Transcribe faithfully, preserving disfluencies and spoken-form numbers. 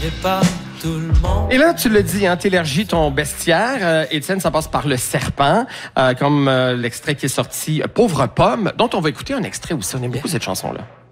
mais pas tout le monde. Et là, tu le dis, hein, t'élargis ton bestiaire. Euh, Étienne, ça passe par le serpent, euh, comme euh, l'extrait qui est sorti, euh, Pauvre pomme, dont on va écouter un extrait aussi. On aime beaucoup cette chanson-là.